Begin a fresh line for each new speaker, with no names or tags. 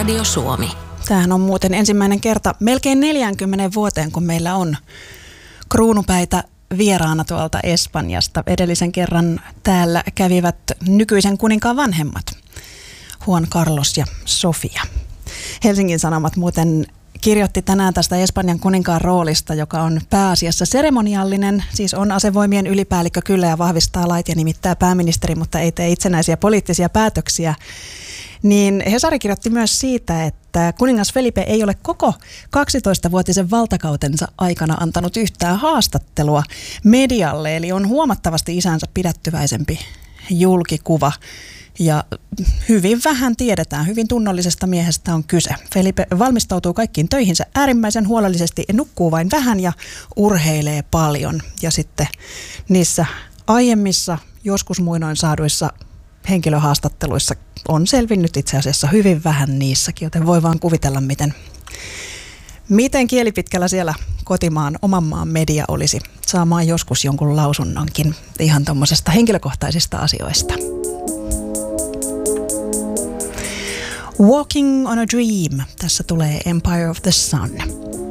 Radio Suomi.
Tämähän on muuten ensimmäinen kerta melkein 40 vuoteen, kun meillä on kruunupäitä vieraana tuolta Espanjasta. Edellisen kerran täällä kävivät nykyisen kuninkaan vanhemmat, Juan Carlos ja Sofia. Helsingin Sanomat muuten kirjoitti tänään tästä Espanjan kuninkaan roolista, joka on pääasiassa seremoniallinen, siis on asevoimien ylipäällikkö kyllä ja vahvistaa lait ja nimittää pääministeri, mutta ei tee itsenäisiä poliittisia päätöksiä. Niin Hesari kirjoitti myös siitä, että kuningas Felipe ei ole koko 12-vuotisen valtakautensa aikana antanut yhtään haastattelua medialle, eli on huomattavasti isänsä pidättyväisempi julkikuva. Ja hyvin vähän tiedetään, hyvin tunnollisesta miehestä on kyse. Felipe valmistautuu kaikkiin töihinsä äärimmäisen huolellisesti, nukkuu vain vähän ja urheilee paljon. Ja sitten niissä aiemmissa, joskus muinoin saaduissa henkilöhaastatteluissa on selvinnyt itse asiassa hyvin vähän niissäkin, joten voi vaan kuvitella, miten kielipitkällä siellä kotimaan, oman maan media olisi saamaan joskus jonkun lausunnonkin ihan tuommoisesta henkilökohtaisista asioista. Walking on a Dream. Tässä tulee Empire of the Sun.